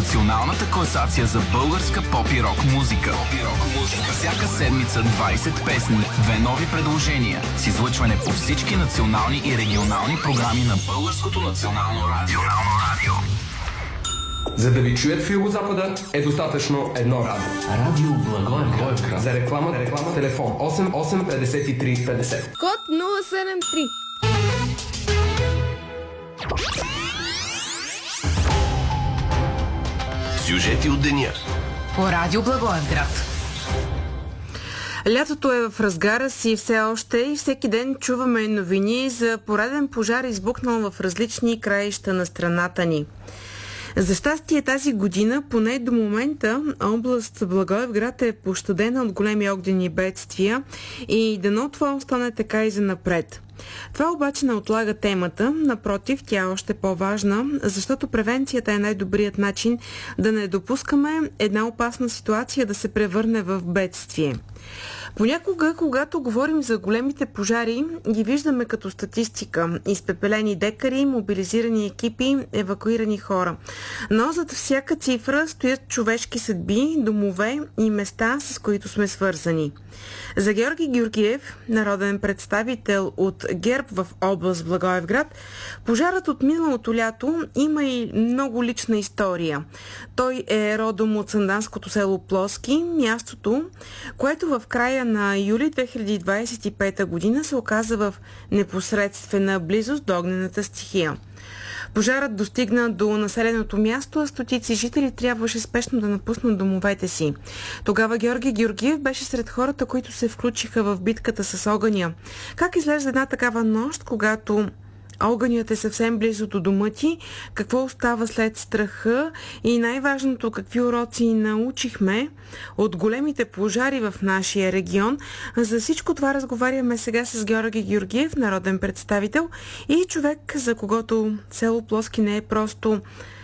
Националната класация за българска поп и рок музика. Всяка седмица 20 песни, 2 нови предложения с излъчване по всички национални и регионални програми на Българското национално радио. За да ви чуят в Югозапада е достатъчно едно радио. Радио Благоевград. За реклама, телефон 88 53 50. Код 073. Сюжети от деня. По Радио Благоевград. Лятото е в разгара си все още и всеки ден чуваме новини за пореден пожар, избухнал в различни краища на страната ни. За щастие тази година, поне до момента, област Благоевград е пощадена от големи огнени бедствия и дано това остане така и занапред. Това обаче не отлага темата, напротив, тя е още по-важна, защото превенцията е най-добрият начин да не допускаме една опасна ситуация да се превърне в бедствие. Понякога, когато говорим за големите пожари, ги виждаме като статистика. Изпепелени декари, мобилизирани екипи, евакуирани хора. Но зад всяка цифра стоят човешки съдби, домове и места, с които сме свързани. За Георги Георгиев, народен представител от ГЕРБ в област Благоевград, пожарът от миналото лято има и много лична история. Той е родом от санданското село Плоски, мястото, което в края на юли 2025 година се оказа в непосредствена близост до огнената стихия. Пожарът достигна до населеното място, а стотици жители трябваше спешно да напуснат домовете си. Тогава Георги Георгиев беше сред хората, които се включиха в битката с огъня. Как изглежда една такава нощ, когато огънят е съвсем близо до дома ти? Какво остава след страха? И най-важното, какви уроци научихме от големите пожари в нашия регион? За всичко това разговаряме сега с Георги Георгиев, народен представител и човек, за когото село Плоски не е просто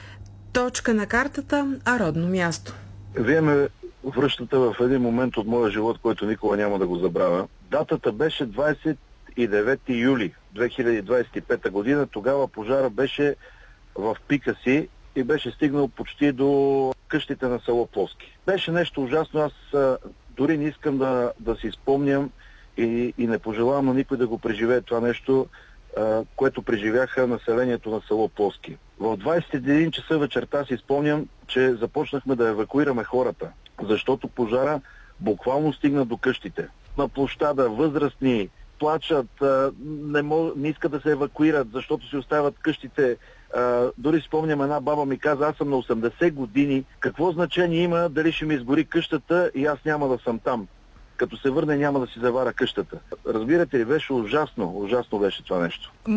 точка на картата, а родно място. Вие ме връщате в един момент от моя живот, който никога няма да го забравя. Датата беше 29 юли 2025 година. Тогава пожара беше в пика си и беше стигнал почти до къщите на село Плоски. Беше нещо ужасно. Аз дори не искам да си спомням и не пожелавам на никой да го преживее това нещо, което преживяха населението на село Плоски. В 21 часа вечерта си спомням, че започнахме да евакуираме хората, защото пожара буквално стигна до къщите. На площада възрастни плачат, не искат да се евакуират, защото си оставят къщите. Дори спомням, една баба ми каза: аз съм на 80 години, какво значение има дали ще ми изгори къщата и аз няма да съм там. Като се върне, няма да си заваря къщата. Разбирате ли, беше ужасно беше това нещо.